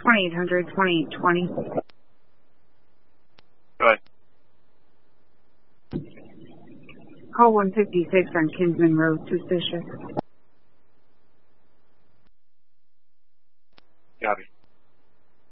2800-2820. Go ahead. Call 156 on Kinsman Road, suspicious.